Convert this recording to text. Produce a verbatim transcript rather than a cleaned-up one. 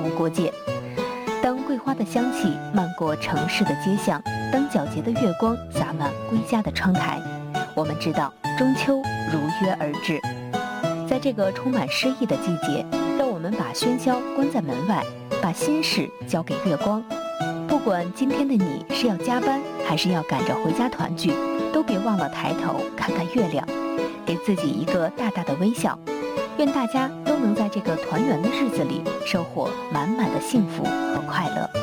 无国界。当桂花的香气漫过城市的街巷，当皎洁的月光洒满归家的窗台，我们知道中秋如约而至。在这个充满诗意的季节，让我们把喧嚣关在门外，把心事交给月光。不管今天的你是要加班，还是要赶着回家团聚，都别忘了抬头看看月亮，给自己一个大大的微笑。愿大家都能在这个团圆的日子里收获满满的幸福和快乐。